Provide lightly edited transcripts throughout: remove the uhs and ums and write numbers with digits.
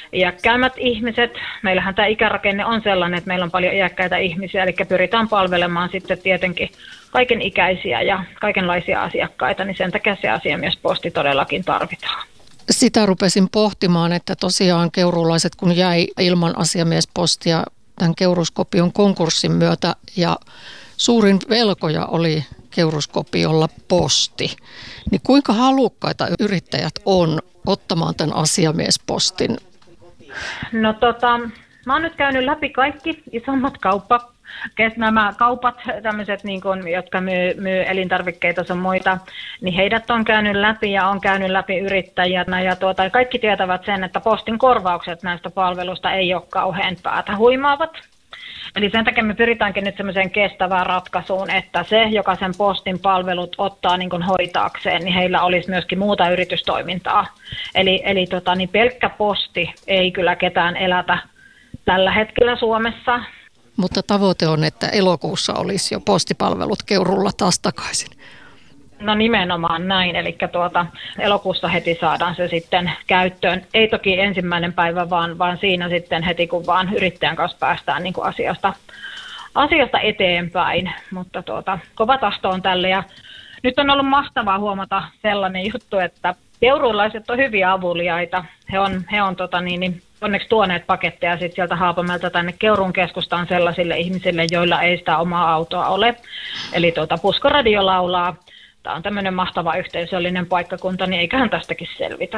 iäkkäimmät ihmiset. Meillähän tämä ikärakenne on sellainen, että meillä on paljon iäkkäitä ihmisiä, eli pyritään palvelemaan sitten tietenkin kaiken ikäisiä ja kaikenlaisia asiakkaita, niin sen takia se asiamiesposti todellakin tarvitaan. Sitä rupesin pohtimaan, että tosiaan keuruulaiset kun jäi ilman asiamiespostia tämän Keuruskopion konkurssin myötä ja suurin velkoja oli Keuruskopiolla posti, niin kuinka halukkaita yrittäjät on ottamaan tämän asiamiespostin? No mä oon nyt käynyt läpi kaikki isommat nämä kaupat, tämmöiset, niin kun, jotka myy elintarvikkeita sun muita, niin heidät on käynyt läpi ja on käynyt läpi yrittäjänä. Ja kaikki tietävät sen, että postin korvaukset näistä palveluista ei ole kauhean päätä huimaavat. Eli sen takia me pyritäänkin nyt semmoiseen kestävään ratkaisuun, että se, joka sen postin palvelut ottaa niin kuin hoitaakseen, niin heillä olisi myöskin muuta yritystoimintaa. Eli niin pelkkä posti ei kyllä ketään elätä tällä hetkellä Suomessa. Mutta tavoite on, että elokuussa olisi jo postipalvelut Keuruulla taas takaisin. No nimenomaan näin, eli elokuussa heti saadaan se sitten käyttöön. Ei toki ensimmäinen päivä, vaan siinä sitten heti, kun vaan yrittäjän kanssa päästään niin kuin asiasta eteenpäin. Mutta kova tahto on tälle ja nyt on ollut mahtavaa huomata sellainen juttu, että keuruulaiset on hyviä avuliaita. He on onneksi tuoneet paketteja sit sieltä Haapamäeltä tänne Keuruun keskustaan sellaisille ihmisille, joilla ei sitä omaa autoa ole. Eli Puskoradio laulaa. Tämä on tämmöinen mahtava yhteisöllinen paikkakunta, niin eiköhän tästäkin selvitä.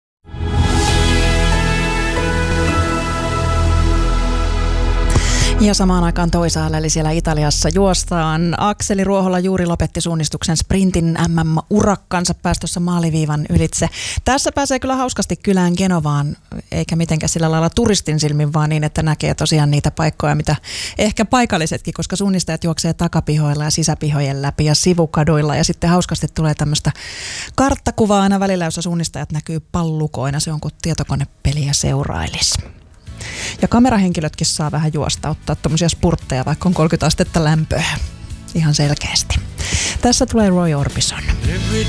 Ja samaan aikaan toisaalla, eli siellä Italiassa juostaan. Akseli Ruohola juuri lopetti suunnistuksen sprintin MM-urakkansa päästössä maaliviivan ylitse. Tässä pääsee kyllä hauskasti kylään Genovaan, eikä mitenkään sillä lailla turistin silmin, vaan niin, että näkee tosiaan niitä paikkoja, mitä ehkä paikallisetkin, koska suunnistajat juoksee takapihoilla ja sisäpihojen läpi ja sivukaduilla. Ja sitten hauskasti tulee tämmöistä karttakuvaa aina välillä, jossa suunnistajat näkyy pallukoina. Se on kuin tietokonepeliä seurailisi. Ja kamerahenkilötkin saa vähän juosta, ottaa tuommoisia spurtteja, vaikka on 30 astetta lämpöä. Ihan selkeästi. Tässä tulee Roy Orbison.